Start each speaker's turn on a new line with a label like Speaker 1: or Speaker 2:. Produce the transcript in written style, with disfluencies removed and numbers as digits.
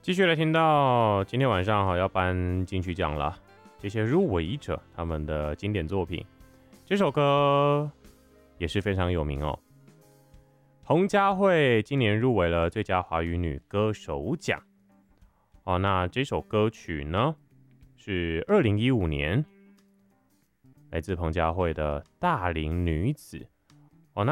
Speaker 1: 继续来听到今天晚上要颁金曲奖了，这些入围者他们的经典作品，这首歌也是非常有名哦。彭佳慧今年入围了最佳华语女歌手奖哦。那这首歌曲呢是2015年来自彭佳慧的《大龄女子》